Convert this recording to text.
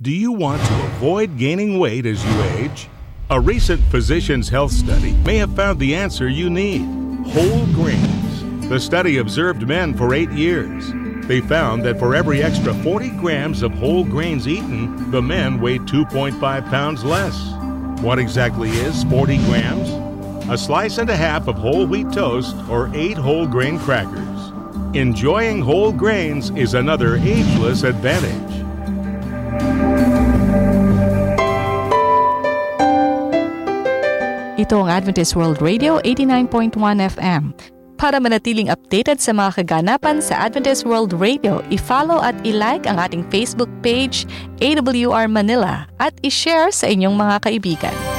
Do you want to avoid gaining weight as you age? A recent Physicians Health study may have found the answer you need: whole grains. The study observed men for 8 years. They found that for every extra 40 grams of whole grains eaten, the men weighed 2.5 pounds less. What exactly is 40 grams? A slice and a half of whole wheat toast or 8 whole grain crackers. Enjoying whole grains is another ageless advantage. Ito ang Adventist World Radio 89.1 FM. Para manatiling updated sa mga kaganapan sa Adventist World Radio, i-follow at i-like ang ating Facebook page, AWR Manila, at i-share sa inyong mga kaibigan.